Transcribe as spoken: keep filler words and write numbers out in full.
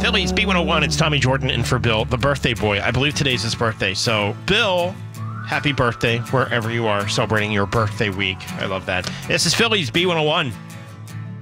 Phillies B one oh one. It's Tommy Jordan in for Bill, the birthday boy. I believe today's his birthday. So, Bill, happy birthday wherever you are celebrating your birthday week. I love that. This is Phillies B one oh one.